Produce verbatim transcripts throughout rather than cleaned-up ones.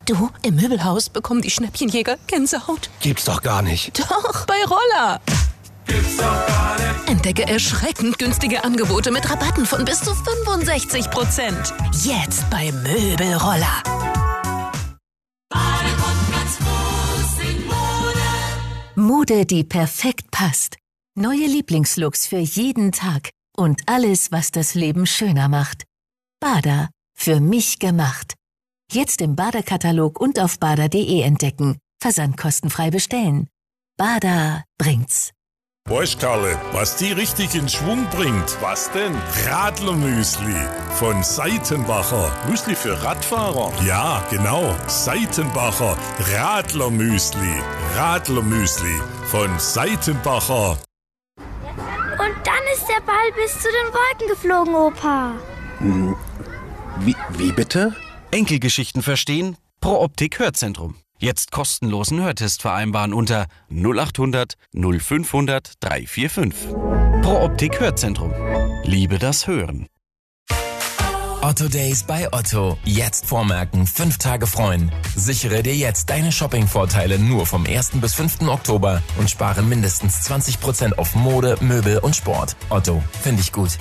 Du, im Möbelhaus bekommen die Schnäppchenjäger Gänsehaut. Gibt's doch gar nicht. Doch, bei Roller. Gibt's doch gar nicht. Entdecke erschreckend günstige Angebote mit Rabatten von bis zu fünfundsechzig Prozent. Jetzt bei Möbelroller. Mode, die perfekt passt. Neue Lieblingslooks für jeden Tag. Und alles, was das Leben schöner macht. Bada, für mich gemacht. Jetzt im Bada-Katalog und auf bada punkt de entdecken. Versand kostenfrei bestellen. Bada bringt's. Weißt Karle, was die richtig in Schwung bringt? Was denn? Radlermüsli von Seitenbacher. Müsli für Radfahrer? Ja, genau. Seitenbacher Radlermüsli. Radlermüsli von Seitenbacher. Und dann ist der Ball bis zu den Wolken geflogen, Opa. Hm, wie, wie bitte? Enkelgeschichten verstehen? Pro Optik Hörzentrum. Jetzt kostenlosen Hörtest vereinbaren unter null acht hundert null fünfhundert dreihundertfünfundvierzig. Pro Optik Hörzentrum. Liebe das Hören. Otto Days bei Otto. Jetzt vormerken, fünf Tage freuen. Sichere dir jetzt deine Shopping-Vorteile nur vom ersten bis fünften Oktober und spare mindestens zwanzig Prozent auf Mode, Möbel und Sport. Otto, finde ich gut.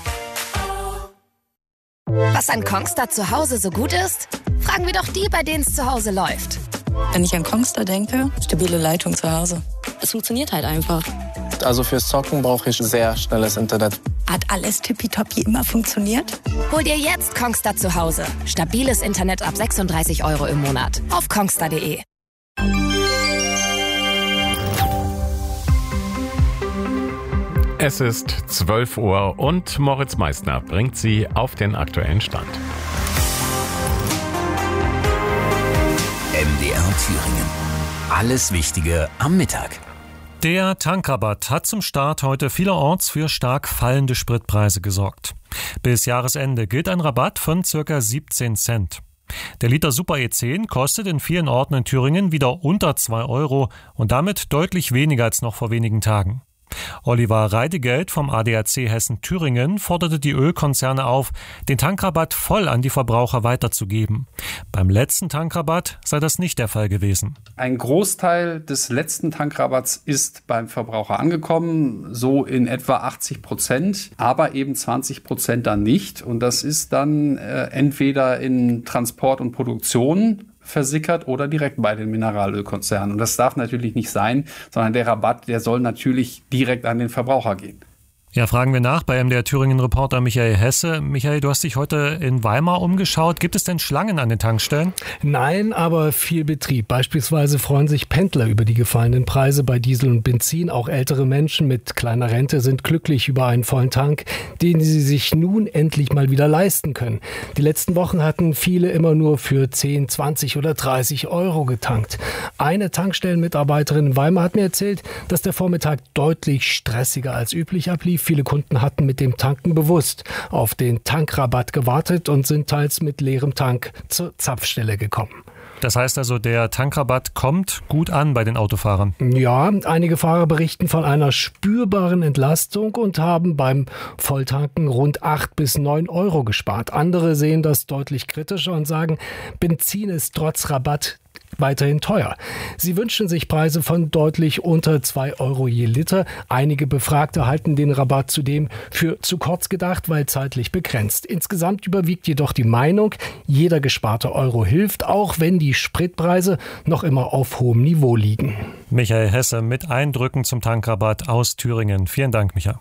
Was an Kongstar zu Hause so gut ist? Fragen wir doch die, bei denen es zu Hause läuft. Wenn ich an Kongstar denke, stabile Leitung zu Hause. Es funktioniert halt einfach. Also fürs Zocken brauche ich sehr schnelles Internet. Hat alles tippitoppi immer funktioniert? Hol dir jetzt Kongstar zu Hause. Stabiles Internet ab sechsunddreißig Euro im Monat. Auf kongstar punkt de. Es ist zwölf Uhr und Moritz Meissner bringt Sie auf den aktuellen Stand. M D R Thüringen. Alles Wichtige am Mittag. Der Tankrabatt hat zum Start heute vielerorts für stark fallende Spritpreise gesorgt. Bis Jahresende gilt ein Rabatt von ca. siebzehn Cent. Der Liter Super E zehn kostet in vielen Orten in Thüringen wieder unter zwei Euro und damit deutlich weniger als noch vor wenigen Tagen. Oliver Reidegeld vom A D A C Hessen-Thüringen forderte die Ölkonzerne auf, den Tankrabatt voll an die Verbraucher weiterzugeben. Beim letzten Tankrabatt sei das nicht der Fall gewesen. Ein Großteil des letzten Tankrabatts ist beim Verbraucher angekommen, so in etwa achtzig Prozent, aber eben zwanzig Prozent dann nicht. Und das ist dann äh, entweder in Transport und Produktion versickert oder direkt bei den Mineralölkonzernen. Und das darf natürlich nicht sein, sondern der Rabatt, der soll natürlich direkt an den Verbraucher gehen. Ja, fragen wir nach bei M D R Thüringen-Reporter Michael Hesse. Michael, du hast dich heute in Weimar umgeschaut. Gibt es denn Schlangen an den Tankstellen? Nein, aber viel Betrieb. Beispielsweise freuen sich Pendler über die gefallenen Preise bei Diesel und Benzin. Auch ältere Menschen mit kleiner Rente sind glücklich über einen vollen Tank, den sie sich nun endlich mal wieder leisten können. Die letzten Wochen hatten viele immer nur für zehn, zwanzig oder dreißig Euro getankt. Eine Tankstellenmitarbeiterin in Weimar hat mir erzählt, dass der Vormittag deutlich stressiger als üblich ablief. Viele Kunden hatten mit dem Tanken bewusst auf den Tankrabatt gewartet und sind teils mit leerem Tank zur Zapfstelle gekommen. Das heißt also, der Tankrabatt kommt gut an bei den Autofahrern? Ja, einige Fahrer berichten von einer spürbaren Entlastung und haben beim Volltanken rund acht bis neun Euro gespart. Andere sehen das deutlich kritischer und sagen, Benzin ist trotz Rabatt weiterhin teuer. Sie wünschen sich Preise von deutlich unter zwei Euro je Liter. Einige Befragte halten den Rabatt zudem für zu kurz gedacht, weil zeitlich begrenzt. Insgesamt überwiegt jedoch die Meinung, jeder gesparte Euro hilft, auch wenn die Spritpreise noch immer auf hohem Niveau liegen. Michael Hesse mit Eindrücken zum Tankrabatt aus Thüringen. Vielen Dank, Michael.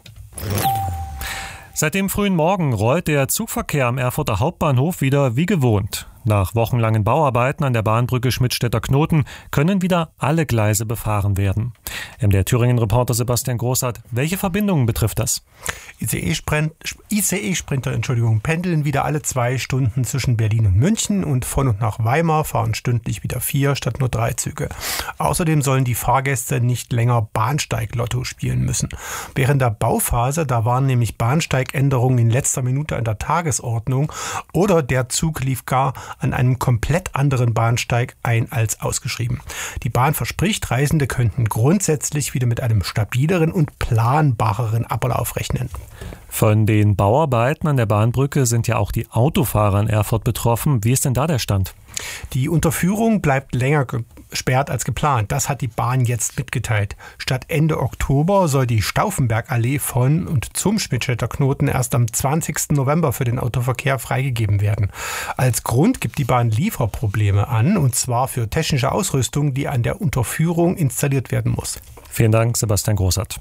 Seit dem frühen Morgen rollt der Zugverkehr am Erfurter Hauptbahnhof wieder wie gewohnt. Nach wochenlangen Bauarbeiten an der Bahnbrücke Schmidtstädter Knoten können wieder alle Gleise befahren werden. M D R Thüringen-Reporter Sebastian Großart, welche Verbindungen betrifft das? I C E-Sprinter, Entschuldigung, pendeln wieder alle zwei Stunden zwischen Berlin und München und von und nach Weimar fahren stündlich wieder vier statt nur drei Züge. Außerdem sollen die Fahrgäste nicht länger Bahnsteig-Lotto spielen müssen. Während der Bauphase, da waren nämlich Bahnsteigänderungen in letzter Minute an der Tagesordnung oder der Zug lief gar an einem komplett anderen Bahnsteig ein als ausgeschrieben. Die Bahn verspricht, Reisende könnten grundsätzlich wieder mit einem stabileren und planbareren Ablauf rechnen. Von den Bauarbeiten an der Bahnbrücke sind ja auch die Autofahrer in Erfurt betroffen. Wie ist denn da der Stand? Die Unterführung bleibt länger gesperrt als geplant. Das hat die Bahn jetzt mitgeteilt. Statt Ende Oktober soll die Stauffenbergallee von und zum Schmidtstädter Knoten erst am zwanzigsten November für den Autoverkehr freigegeben werden. Als Grund gibt die Bahn Lieferprobleme an, und zwar für technische Ausrüstung, die an der Unterführung installiert werden muss. Vielen Dank, Sebastian Großart.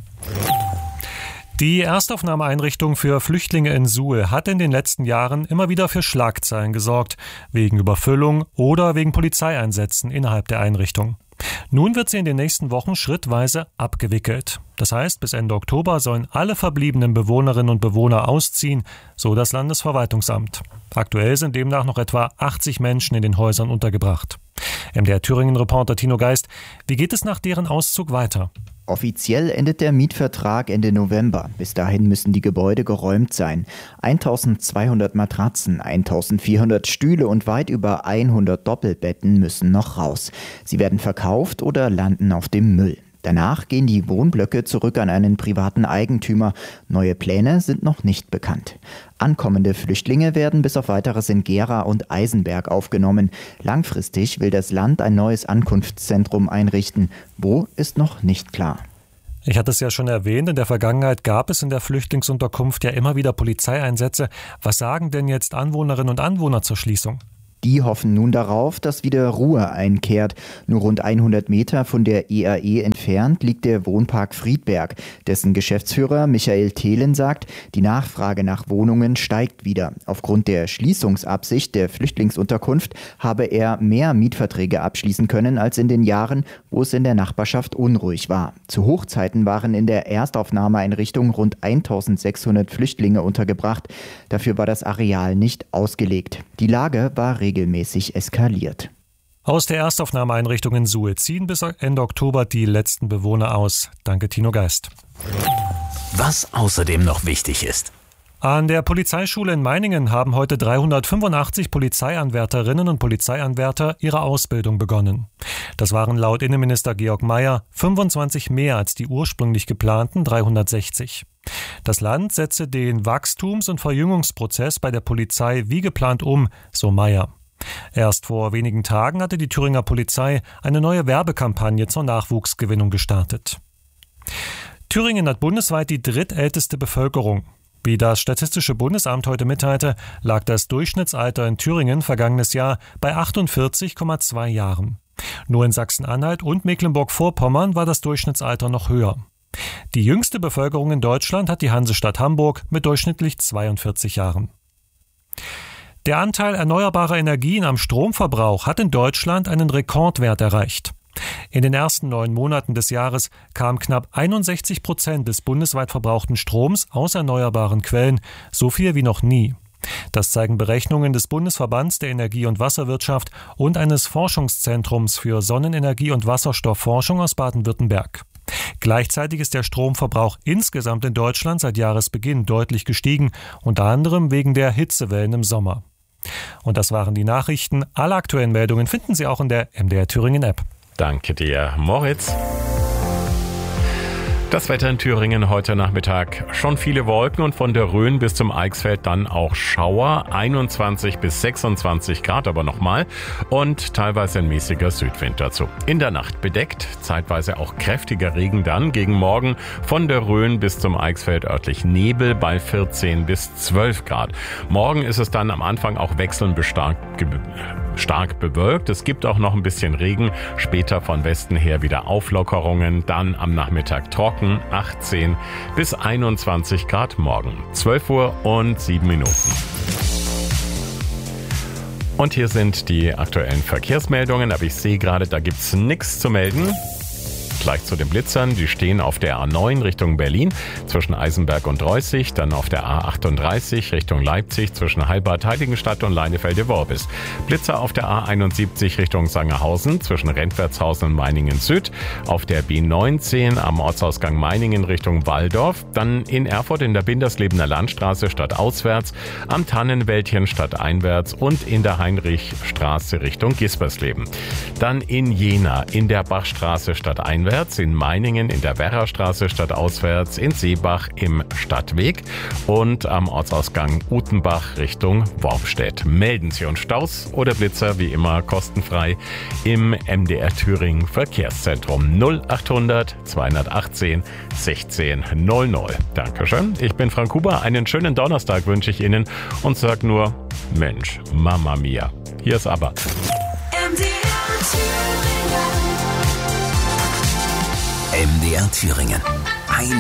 Die Erstaufnahmeeinrichtung für Flüchtlinge in Suhl hat in den letzten Jahren immer wieder für Schlagzeilen gesorgt, wegen Überfüllung oder wegen Polizeieinsätzen innerhalb der Einrichtung. Nun wird sie in den nächsten Wochen schrittweise abgewickelt. Das heißt, bis Ende Oktober sollen alle verbliebenen Bewohnerinnen und Bewohner ausziehen, so das Landesverwaltungsamt. Aktuell sind demnach noch etwa achtzig Menschen in den Häusern untergebracht. M D R Thüringen-Reporter Tino Geist, wie geht es nach deren Auszug weiter? Offiziell endet der Mietvertrag Ende November. Bis dahin müssen die Gebäude geräumt sein. eintausendzweihundert Matratzen, eintausendvierhundert Stühle und weit über hundert Doppelbetten müssen noch raus. Sie werden verkauft oder landen auf dem Müll. Danach gehen die Wohnblöcke zurück an einen privaten Eigentümer. Neue Pläne sind noch nicht bekannt. Ankommende Flüchtlinge werden bis auf Weiteres in Gera und Eisenberg aufgenommen. Langfristig will das Land ein neues Ankunftszentrum einrichten. Wo, ist noch nicht klar. Ich hatte es ja schon erwähnt, in der Vergangenheit gab es in der Flüchtlingsunterkunft ja immer wieder Polizeieinsätze. Was sagen denn jetzt Anwohnerinnen und Anwohner zur Schließung? Die hoffen nun darauf, dass wieder Ruhe einkehrt. Nur rund hundert Meter von der E A E entfernt liegt der Wohnpark Friedberg. Dessen Geschäftsführer Michael Thelen sagt, die Nachfrage nach Wohnungen steigt wieder. Aufgrund der Schließungsabsicht der Flüchtlingsunterkunft habe er mehr Mietverträge abschließen können als in den Jahren, wo es in der Nachbarschaft unruhig war. Zu Hochzeiten waren in der Erstaufnahmeeinrichtung rund eintausendsechshundert Flüchtlinge untergebracht. Dafür war das Areal nicht ausgelegt. Die Lage war regelmäßig eskaliert. Aus der Erstaufnahmeeinrichtung in Suhl ziehen bis Ende Oktober die letzten Bewohner aus. Danke, Tino Geist. Was außerdem noch wichtig ist. An der Polizeischule in Meiningen haben heute dreihundertfünfundachtzig Polizeianwärterinnen und Polizeianwärter ihre Ausbildung begonnen. Das waren laut Innenminister Georg Mayer fünfundzwanzig mehr als die ursprünglich geplanten dreihundertsechzig. Das Land setze den Wachstums- und Verjüngungsprozess bei der Polizei wie geplant um, so Mayer. Erst vor wenigen Tagen hatte die Thüringer Polizei eine neue Werbekampagne zur Nachwuchsgewinnung gestartet. Thüringen hat bundesweit die drittälteste Bevölkerung. Wie das Statistische Bundesamt heute mitteilte, lag das Durchschnittsalter in Thüringen vergangenes Jahr bei achtundvierzig Komma zwei Jahren. Nur in Sachsen-Anhalt und Mecklenburg-Vorpommern war das Durchschnittsalter noch höher. Die jüngste Bevölkerung in Deutschland hat die Hansestadt Hamburg mit durchschnittlich zweiundvierzig Jahren. Der Anteil erneuerbarer Energien am Stromverbrauch hat in Deutschland einen Rekordwert erreicht. In den ersten neun Monaten des Jahres kamen knapp einundsechzig Prozent des bundesweit verbrauchten Stroms aus erneuerbaren Quellen, so viel wie noch nie. Das zeigen Berechnungen des Bundesverbands der Energie- und Wasserwirtschaft und eines Forschungszentrums für Sonnenenergie und Wasserstoffforschung aus Baden-Württemberg. Gleichzeitig ist der Stromverbrauch insgesamt in Deutschland seit Jahresbeginn deutlich gestiegen, unter anderem wegen der Hitzewellen im Sommer. Und das waren die Nachrichten. Alle aktuellen Meldungen finden Sie auch in der M D R Thüringen App. Danke dir, Moritz. Das Wetter in Thüringen heute Nachmittag. Schon viele Wolken und von der Rhön bis zum Eichsfeld dann auch Schauer. einundzwanzig bis sechsundzwanzig Grad aber nochmal und teilweise ein mäßiger Südwind dazu. In der Nacht bedeckt, zeitweise auch kräftiger Regen dann. Gegen Morgen von der Rhön bis zum Eichsfeld örtlich Nebel bei vierzehn bis zwölf Grad. Morgen ist es dann am Anfang auch wechselnd bestark stark bewölkt. Es gibt auch noch ein bisschen Regen. Später von Westen her wieder Auflockerungen. Dann am Nachmittag trocken. achtzehn bis einundzwanzig Grad morgen. zwölf Uhr und sieben Minuten. Und hier sind die aktuellen Verkehrsmeldungen. Aber ich sehe gerade, da gibt's nichts zu melden. Gleich zu den Blitzern, die stehen auf der A neun Richtung Berlin zwischen Eisenberg und Reußig, dann auf der A achtunddreißig Richtung Leipzig zwischen Heilbad Heiligenstadt und Leinefelde-Worbis. Blitzer auf der A einundsiebzig Richtung Sangerhausen zwischen Rentwertshausen und Meiningen Süd, auf der B neunzehn am Ortsausgang Meiningen Richtung Walldorf, dann in Erfurt in der Binderslebener Landstraße stadtauswärts, am Tannenwäldchen stadteinwärts und in der Heinrichstraße Richtung Gispersleben. Dann in Jena in der Bachstraße stadteinwärts stadtauswärts, in Meiningen in der Werrastraße stadtauswärts, in Seebach im Stadtweg und am Ortsausgang Utenbach Richtung Worpstedt. Melden Sie uns Staus oder Blitzer wie immer kostenfrei im M D R Thüringen Verkehrszentrum null achthundert zweihundertachtzehn sechzehn null null. Dankeschön. Ich bin Frank Huber. Einen schönen Donnerstag wünsche ich Ihnen und sag nur, Mensch, Mama Mia. Hier ist aber M D R Thüringen. M D R Thüringen.